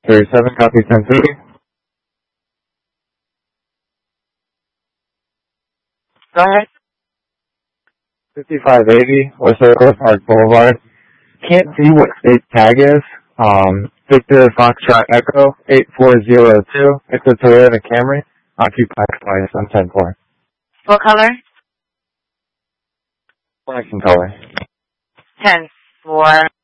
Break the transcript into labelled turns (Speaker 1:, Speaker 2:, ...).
Speaker 1: 37, copy 1030.
Speaker 2: Go ahead.
Speaker 1: 5580 West Park Boulevard. Can't see what state tag is. Victor Foxtrot Echo 8402. It's a Toyota Camry. Occupied twice on 10-4.
Speaker 2: What color?
Speaker 1: Black in color.
Speaker 2: 10-4.